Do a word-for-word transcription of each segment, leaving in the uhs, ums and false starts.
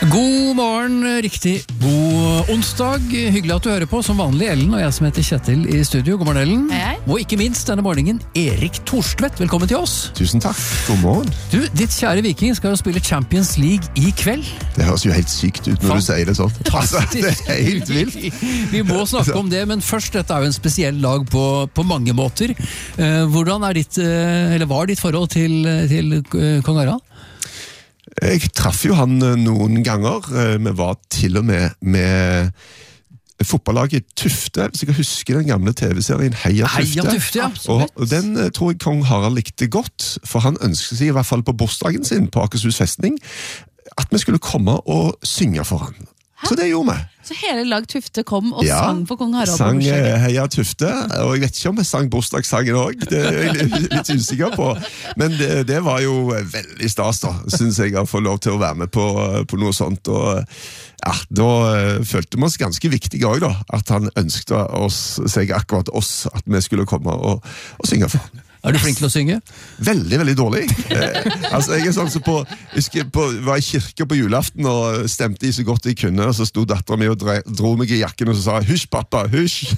God morgen, riktig god onsdag. Hyggelig at du hører på, som vanlig Ellen, og jeg som heter Kjetil i studio. God morgen, Ellen. Hei, hei. Og ikke minst denne morgenen, Erik Thorstvedt. Velkommen til oss. Tusen takk. God morgen. Du, ditt kjære Viking skal jo spille Champions League i kveld. Det høres jo helt sykt ut når du sier det sånn. Altså, det er helt vilt. Vi må snakke om det, men først, dette er jo en spesiell lag på, på mange måter. Eh, hvordan er ditt, eh, eller var ditt forhold til, til eh, Kong Harald? Jeg traff jo han noen ganger. Vi var til og med med fotballaget Tufte, hvis jeg husker den gamle tv-serien Heia Tufte. Heia Tufte, ja. Og den tror jeg Kong Harald likte godt, for han ønsket seg i hvert fall på bursdagen sin på Akershus festning, at vi skulle komme og synge for han. Så det gjorde vi. Så hele lag Tufte kom og ja, sang for Kong Harald sang på bursdagen? Heia Tufte, og jeg vet ikke om jeg sang bursdagssangen også, det er jeg litt, litt usikker på. Men det, det var jo veldig stas da, synes jeg, å få lov til å være med på, på noe sånt. Og ja, da følte vi oss ganske viktige også da, at han ønsket oss, seg akkurat oss, at vi skulle komme og, og synge for han. Er du flink til å synge? Veldig, veldig dårlig. Eh, altså, jeg er sånn som på, jeg på, var i kirke på julaften og stemte i så godt jeg kunne, og så stod datteren min og dre, dro meg i jakken og så sa, hysj pappa, hysj!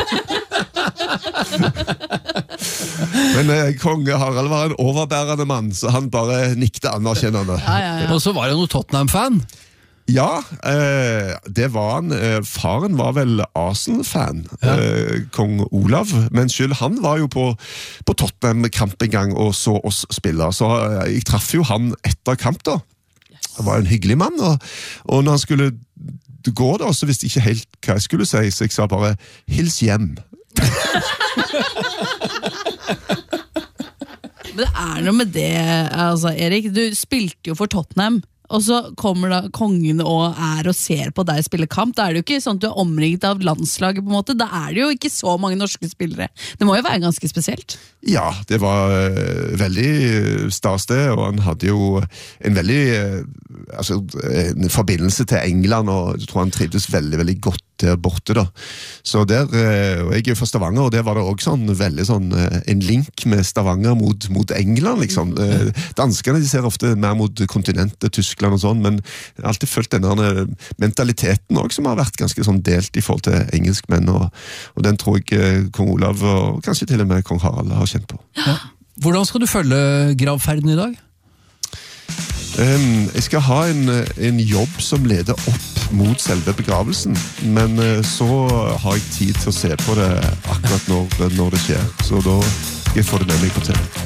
Men eh, Kong Harald var en overbærende mann, så han bare nikte anerkjennende. Ja, ja, ja. Og så var han jo Tottenham-fan. Ja, eh, det var han. Eh, faren var vel Arsenal-fan, Ja. eh, Kong Olav, men selv han var jo på, på Tottenham-kamp en gang og så oss spille, så eh, jeg traff jo han etter kamp da. Han var en hyggelig mann, og, og når han skulle gå da, så visste jeg ikke helt hva jeg skulle si, så jeg sa bare, hils hjem. Men det er noe med det, altså, Erik. Du spilte jo for Tottenham, og så kommer da kongen og er og ser på deg spille kamp. Da er det jo ikke sånn at du er omringet av landslaget på en måte. Da er det jo ikke så mange norske spillere. Det må jo være ganske spesielt. Ja, det var uh, veldig stas det, og han hadde jo en veldig uh, altså, en forbindelse til England, og jeg tror han trivdes veldig, veldig godt der borte da. Så der, uh, og jeg er jo fra Stavanger, og der var det også sånn, veldig sånn, uh, en link med Stavanger mot, mot England, liksom. Uh, danskene de ser ofte mer mot kontinentet, Tyskland og sånn, men jeg har alltid følt denne mentaliteten også, som har vært ganske sånn delt i forhold til engelskmenn, og, og den tror jeg uh, Kong Olav, og kanskje til og med Kong Harald har kjent på. Ja. Hvordan skal du følge gravferden i dag? Um, jeg skal ha en, en jobb som leder opp mot selve begravelsen, men uh, så har jeg tid til å se på det akkurat når, når det skjer, så da skal jeg få det med meg på TV.